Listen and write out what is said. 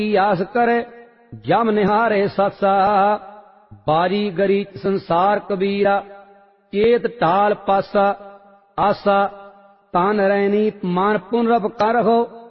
की आस करे जम निहारे सासा। बारी गरी संसार कबीरा चेत टाल पासा। आसा तान रैनी मान पुनरप कर हो